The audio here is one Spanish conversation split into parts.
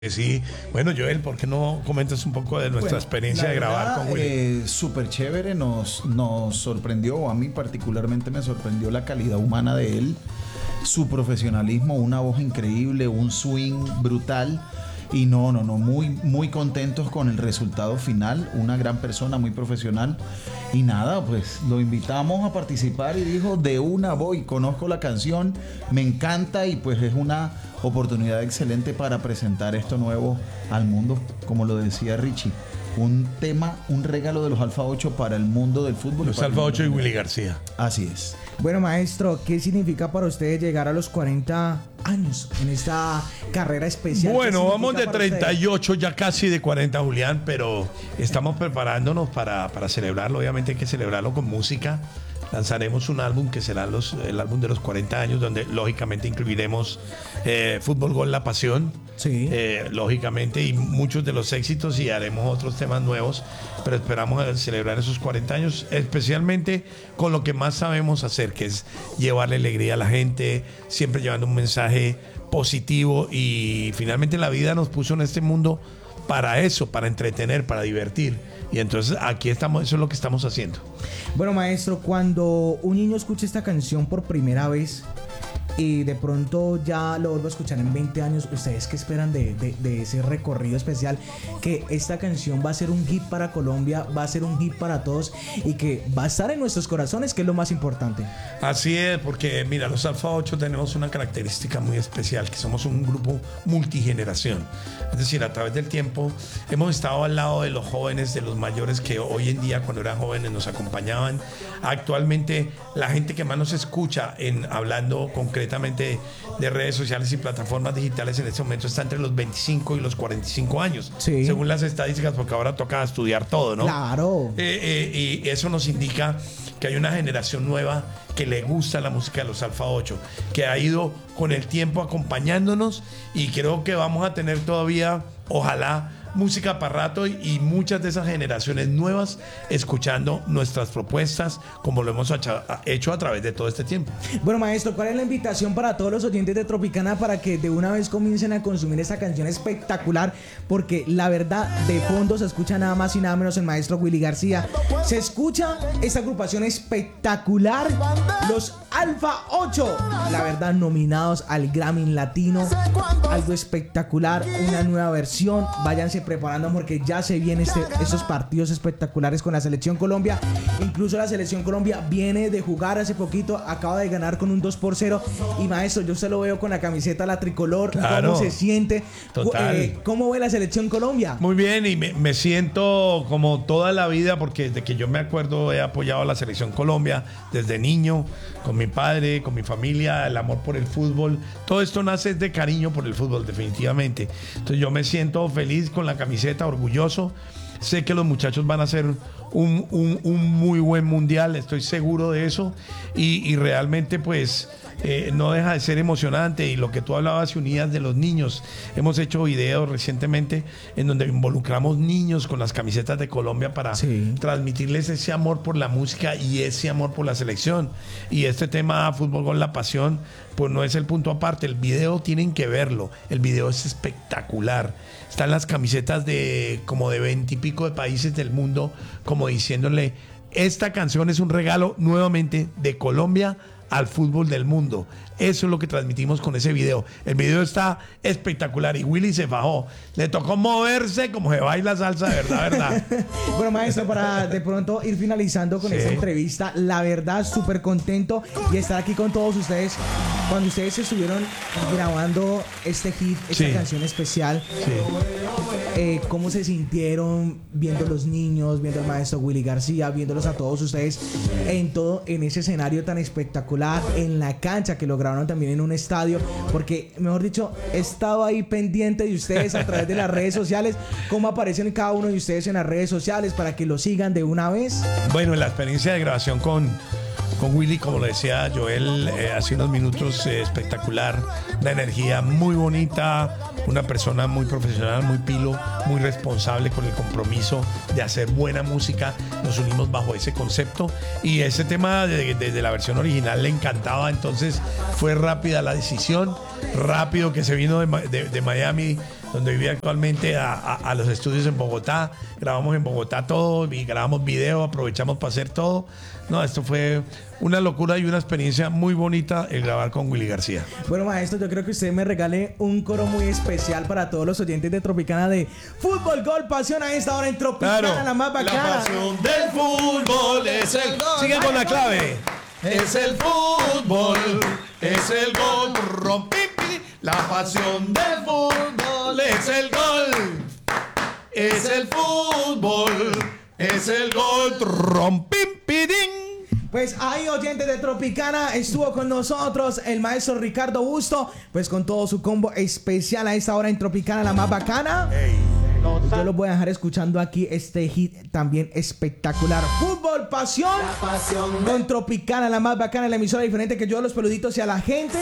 Sí, bueno, Joel, ¿por qué no comentas un poco de nuestra experiencia de grabar con Willy? Súper chévere, nos sorprendió, o a mí particularmente me sorprendió la calidad humana de él, su profesionalismo, una voz increíble, un swing brutal. Y muy contentos con el resultado final, una gran persona, muy profesional. Y nada, pues lo invitamos a participar y dijo, de una voy, conozco la canción, me encanta y pues es una oportunidad excelente para presentar esto nuevo al mundo, como lo decía Richie. Un tema, un regalo de los Alfa 8 para el mundo del fútbol. Los Alfa 8 y Willy García. Así es. Bueno, maestro, ¿qué significa para ustedes llegar a los 40 años en esta carrera especial? Bueno, vamos de 38, ya casi de 40, Julián, pero estamos preparándonos para celebrarlo. Obviamente hay que celebrarlo con música. Lanzaremos un álbum que será el álbum de los 40 años, donde lógicamente incluiremos Fútbol Gol La Pasión, sí. Lógicamente, y muchos de los éxitos, y haremos otros temas nuevos, pero esperamos celebrar esos 40 años, especialmente con lo que más sabemos hacer, que es llevarle alegría a la gente, siempre llevando un mensaje positivo, y finalmente la vida nos puso en este mundo para eso, para entretener, para divertir. Y entonces aquí estamos, eso es lo que estamos haciendo. Bueno, maestro, cuando un niño escucha esta canción por primera vez y de pronto ya lo vuelvo a escuchar en 20 años, ¿ustedes qué esperan de ese recorrido especial? Que esta canción va a ser un hit para Colombia, va a ser un hit para todos y que va a estar en nuestros corazones, que es lo más importante. Así es, porque mira, los Alfa 8 tenemos una característica muy especial, que somos un grupo multigeneración. Es decir, a través del tiempo hemos estado al lado de los jóvenes, de los mayores que hoy en día, cuando eran jóvenes, nos acompañaban. Actualmente, la gente que más nos escucha, hablando concretamente de redes sociales y plataformas digitales, en este momento está entre los 25 y los 45 años, sí, según las estadísticas, porque ahora toca estudiar todo, ¿no? Claro. Y eso nos indica que hay una generación nueva que le gusta la música de los Alfa 8, que ha ido con el tiempo acompañándonos, y creo que vamos a tener todavía, ojalá, música para rato, y muchas de esas generaciones nuevas escuchando nuestras propuestas, como lo hemos hecho a través de todo este tiempo. Bueno, maestro, ¿cuál es la invitación para todos los oyentes de Tropicana para que de una vez comiencen a consumir esta canción espectacular? Porque la verdad, de fondo se escucha nada más y nada menos el maestro Willy García. Se escucha esta agrupación espectacular, los Alfa 8, la verdad, nominados al Grammy Latino. Algo espectacular, una nueva versión. Váyanse preparando porque ya se vienen estos partidos espectaculares con la Selección Colombia. Incluso la Selección Colombia viene de jugar hace poquito, acaba de ganar con un 2-0. Y maestro, yo se lo veo con la camiseta, la tricolor. Claro. ¿Cómo se siente? ¿Cómo ve la Selección Colombia? Muy bien, y me siento como toda la vida, porque desde que yo me acuerdo he apoyado a la Selección Colombia desde niño, con mi padre, con mi familia, el amor por el fútbol. Todo esto nace de cariño por el fútbol, definitivamente. Entonces yo me siento feliz con la camiseta, orgulloso. Sé que los muchachos van a hacer un muy buen mundial, estoy seguro de eso, y realmente pues no deja de ser emocionante. Y lo que tú hablabas, Unidas, de los niños, hemos hecho videos recientemente en donde involucramos niños con las camisetas de Colombia para transmitirles ese amor por la música y ese amor por la selección. Y este tema, Fútbol Gol La Pasión, pues no es el punto aparte. El video tienen que verlo, el video es espectacular. Están las camisetas de como de 20 y pico de países del mundo, como diciéndole, esta canción es un regalo nuevamente de Colombia al fútbol del mundo. Eso es lo que transmitimos con ese video. El video está espectacular y Willy se fajó. Le tocó moverse como se baila salsa, de verdad. Bueno, maestro, para de pronto ir finalizando con esta entrevista, la verdad, súper contento y estar aquí con todos ustedes. Cuando ustedes estuvieron grabando este hit, esta canción especial, ¿cómo se sintieron viendo los niños, viendo al maestro Willy García, viéndolos a todos ustedes en ese escenario tan espectacular, en la cancha que lograron también en un estadio? Porque, mejor dicho, he estado ahí pendiente de ustedes a través de las redes sociales. ¿Cómo aparecen cada uno de ustedes en las redes sociales para que lo sigan de una vez? Bueno, la experiencia de grabación con Willy, como lo decía Joel hace unos minutos, espectacular, una energía muy bonita, una persona muy profesional, muy pilo, muy responsable, con el compromiso de hacer buena música. Nos unimos bajo ese concepto, y ese tema desde la versión original le encantaba. Entonces fue rápida la decisión, rápido que se vino de Miami donde vivía actualmente, a los estudios en Bogotá. Grabamos en Bogotá todo y grabamos video, aprovechamos para hacer todo. No, esto fue una locura y una experiencia muy bonita el grabar con Willy García. Bueno, maestro, yo creo que usted me regale un coro muy especial para todos los oyentes de Tropicana de Fútbol, Gol, Pasión a esta hora en Tropicana, Claro. la más bacana. La pasión del fútbol es el gol. Sigue con la clave. Es el fútbol, es el gol. Rompimpi. La pasión del fútbol es el gol. Es el fútbol, es el gol. Rompimpidín. Pues ahí, oyentes de Tropicana, estuvo con nosotros el maestro Ricardo Busto, pues con todo su combo especial a esta hora en Tropicana, la más bacana. Yo los voy a dejar escuchando aquí este hit también espectacular. Fútbol, pasión. Con Tropicana, la más bacana, la emisora diferente que yo a los peluditos y a la gente.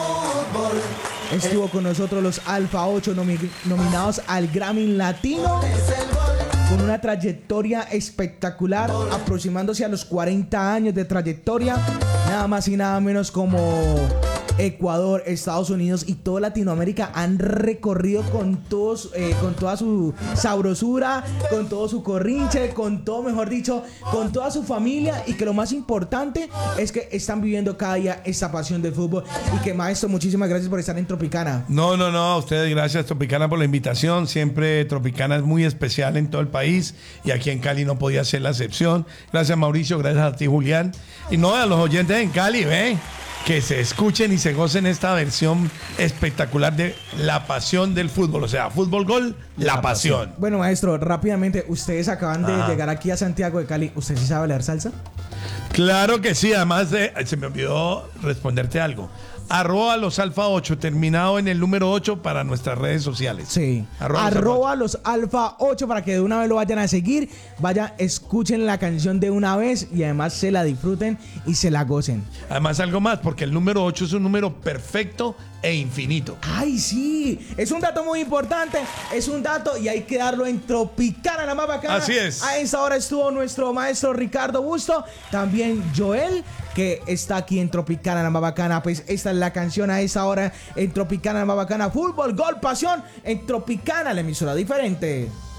Estuvo con nosotros los Alfa 8 nominados al Grammy Latino. Con una trayectoria espectacular, aproximándose a los 40 años de trayectoria, nada más y nada menos como Ecuador, Estados Unidos y toda Latinoamérica han recorrido con toda su sabrosura, con todo su corrinche, con todo, mejor dicho, con toda su familia, y que lo más importante es que están viviendo cada día esta pasión del fútbol. Y que, maestro, muchísimas gracias por estar en Tropicana. No, a ustedes gracias, Tropicana, por la invitación. Siempre Tropicana es muy especial en todo el país y aquí en Cali no podía ser la excepción. Gracias, Mauricio, gracias a ti, Julián. Y no, a los oyentes en Cali, que se escuchen y se gocen esta versión espectacular de La Pasión del Fútbol. O sea, Fútbol Gol, La Pasión. Bueno, maestro, rápidamente, ustedes acaban de llegar aquí a Santiago de Cali. ¿Usted sí sabe leer salsa? Claro que sí, además se me olvidó responderte algo. @ los Alfa 8, terminado en el número 8 para nuestras redes sociales. Sí. @ los Alfa 8 para que de una vez lo vayan a seguir. Vayan, escuchen la canción de una vez y además se la disfruten y se la gocen. Además, algo más, porque el número 8 es un número perfecto e infinito. ¡Ay, sí! Es un dato muy importante. Es un dato y hay que darlo en Tropicana, la más bacana. Así es. A esta hora estuvo nuestro maestro Ricardo Busto. También Joel, que está aquí en Tropicana, la más bacana. Pues esta es la canción a esta hora en Tropicana, la más bacana. Fútbol, Gol, Pasión en Tropicana, la emisora diferente.